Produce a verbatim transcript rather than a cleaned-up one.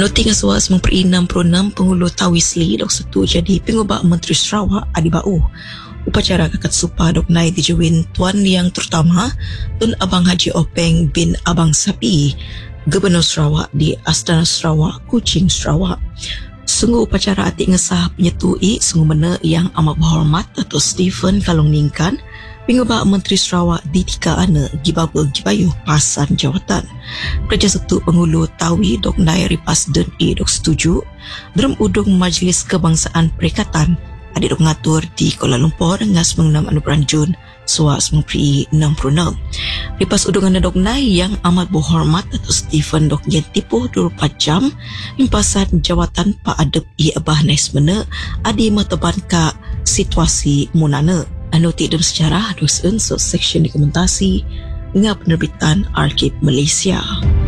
Anu tinggal suas memperi enam puluh enam penghulu Tawisli dok setu jadi pengubah Menteri Sarawak Adi Bau. Upacara kakak supa dok naik dijuin tuan yang terutama Tun Abang Haji Openg bin Abang Sapi, Gubernur Sarawak di Astana Sarawak, Kuching, Sarawak. Sungguh upacara atik ngesah penyetui sungguh mena yang amat berhormat atau Stephen Kalong Ningkan, pengubah Menteri Sarawak di tika ana gibaba gibayuh pasan jawatan. Kerja setu penghulu Tawi dok naik ripas dan i dok setuju dalam udung Majlis Kebangsaan Perikatan adik dok ngatur di Kuala Lumpur dengan mengenam anugerah Jun suas memperi enam puluh enam. Ripas udungan dok naik yang amat berhormat atau Stephen dok yang tipuh dua puluh empat jam impasan jawatan Pak Adep i Abah Naismena adi mataban ka situasi munana. Anotik dalam sejarah dos unsur seksyen dokumentasi dengan penerbitan Arkib Malaysia.